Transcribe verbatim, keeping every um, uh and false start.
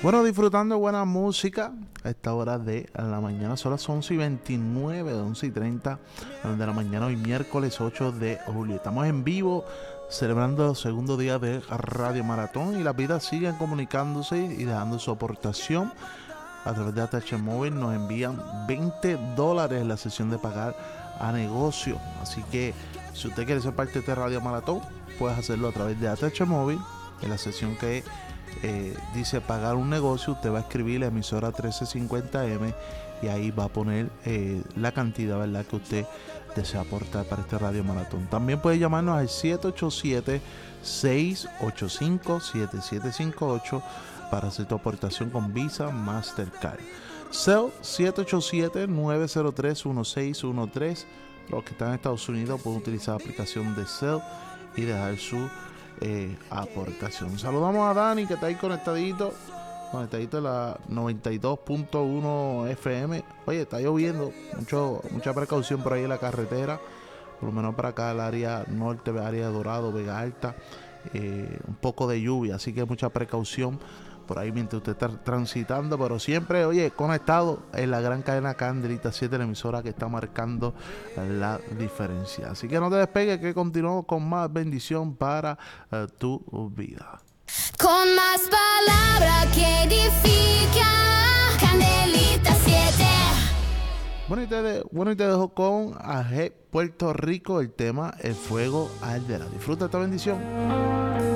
Bueno, disfrutando buena música a esta hora de la mañana. Son las once y veintinueve, once y treinta de la mañana, hoy miércoles ocho de julio. Estamos en vivo celebrando el segundo día de Radio Maratón y las vidas siguen comunicándose y dejando su aportación. A través de A T H Móvil nos envían veinte dólares en la sesión de pagar a negocio. Así que si usted quiere ser parte de este Radio Maratón, puedes hacerlo a través de A T H Móvil en la sesión que Eh, dice pagar un negocio. Usted va a escribir la emisora trece cincuenta eme y ahí va a poner eh, la cantidad, ¿verdad?, que usted desea aportar para este Radio Maratón. También puede llamarnos al siete ocho siete, seis ocho cinco, siete siete cinco ocho para hacer tu aportación con Visa Mastercard. Cel siete ocho siete, nueve cero tres, uno seis uno tres. Los que están en Estados Unidos pueden utilizar la aplicación de Cel y dejar su Eh, aportación. Saludamos a Dani, que está ahí conectadito conectadito a la noventa y dos punto uno F M. Oye, está lloviendo, mucho, mucha precaución por ahí en la carretera, por lo menos para acá el área norte, área de Dorado, Vega Alta, eh, un poco de lluvia, así que mucha precaución por ahí mientras usted está transitando, pero siempre, oye, conectado en la gran cadena Candlita siete, la emisora que está marcando la diferencia. Así que no te despegues, que continuamos con más bendición para uh, tu vida. Con más palabras que edifica, Candelita siete. Bueno, y te, de, bueno, y te dejo con A G Puerto Rico, el tema El Fuego Arderá. Disfruta esta bendición.